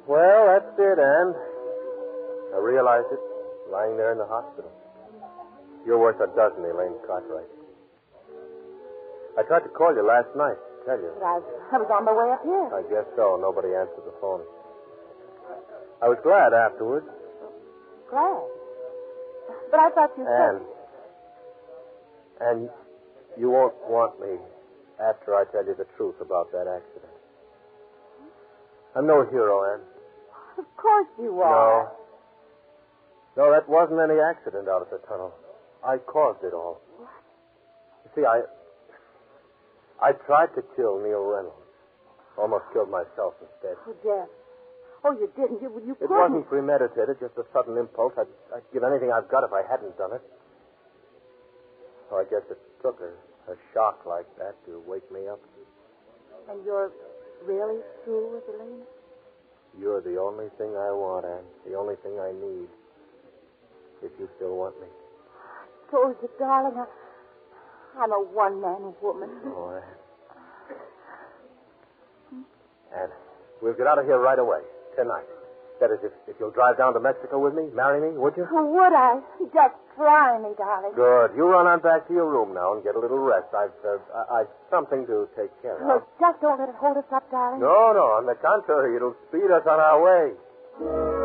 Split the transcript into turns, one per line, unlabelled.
Well, that's it, Anne. I realized it lying there in the hospital. You're worth a dozen, Elaine Cartwright. I tried to call you last night to tell you.
But I was on my way up here.
I guess so. Nobody answered the phone. I was glad afterwards.
Glad? But I thought you said...
And you won't want me after I tell you the truth about that accident. I'm no hero, Anne.
Of course you are.
No, that wasn't any accident out of the tunnel. I caused it all.
What?
You see, I tried to kill Neil Reynolds. Almost killed myself instead.
Oh, Jeff. Oh, you didn't. You
It
couldn't.
wasn't premeditated, just a sudden impulse. I'd give anything I've got if I hadn't done it. So I guess it took a shock like that to wake me up.
And you're really through with Elaine?
You're the only thing I want, Anne. The only thing I need. If you still want me.
I told you, darling, I'm a one-man woman.
Oh, Anne, we'll get out of here right away. Tonight. That is, if you'll drive down to Mexico with me, marry me, would you?
Oh, would I? Just try me, darling.
Good. You run on back to your room now and get a little rest. I've something to take care of.
Just don't let it hold us up, darling.
No. On the contrary, it'll speed us on our way.